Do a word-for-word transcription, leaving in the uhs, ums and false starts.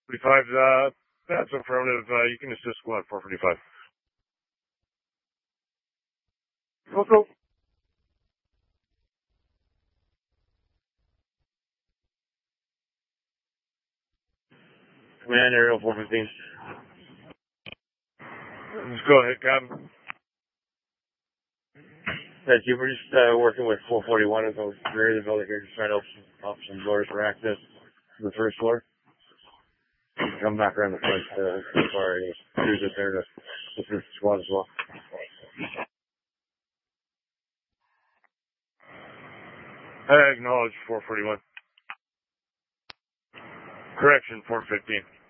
forty-five, uh, that's affirmative. Uh, you can assist squad four forty-five. Go, go. Command Aerial four fifteen. Let's go ahead, Captain. Thank you. We're just uh, working with four forty-one at the rear of the building here, just trying to open some, open some doors for access to the first floor. Come back around the front uh, as far as cruisers there to assist the squad as well. I acknowledge four forty-one. Correction, four fifteen.